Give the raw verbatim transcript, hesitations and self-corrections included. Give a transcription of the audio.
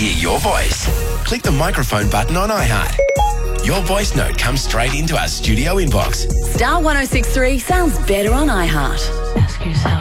hear your voice. Click the microphone button on iHeart. Your voice note comes straight into our studio inbox. Star one oh six three sounds better on iHeart. Ask yourself,